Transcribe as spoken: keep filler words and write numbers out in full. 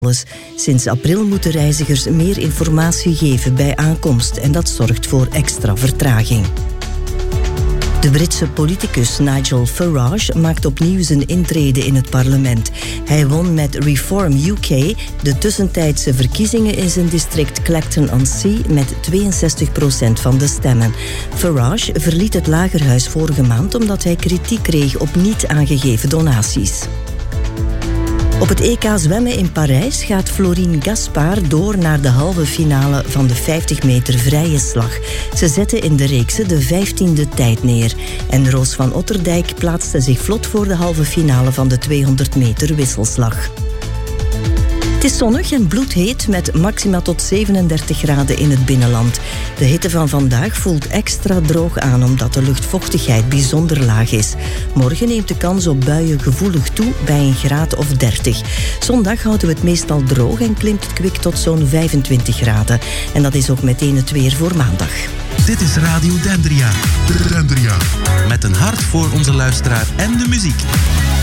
Sinds april moeten reizigers meer informatie geven bij aankomst en dat zorgt voor extra vertraging. De Britse politicus Nigel Farage maakt opnieuw zijn intrede in het parlement. Hij won met Reform U K de tussentijdse verkiezingen in zijn district Clacton-on-Sea met tweeënzestig procent van de stemmen. Farage verliet het lagerhuis vorige maand omdat hij kritiek kreeg op niet aangegeven donaties. Op het E K zwemmen in Parijs gaat Florine Gaspard door naar de halve finale van de vijftig meter vrije slag. Ze zette in de reekse de vijftiende tijd neer. En Roos van Otterdijk plaatste zich vlot voor de halve finale van de tweehonderd meter wisselslag. Het is zonnig en bloedheet met maxima tot zevenendertig graden in het binnenland. De hitte van vandaag voelt extra droog aan omdat de luchtvochtigheid bijzonder laag is. Morgen neemt de kans op buien gevoelig toe bij een graad of dertig. Zondag houden we het meestal droog en klimt het kwik tot zo'n vijfentwintig graden. En dat is ook meteen het weer voor maandag. Dit is Radio Dendria. Dendria. Met een hart voor onze luisteraar en de muziek.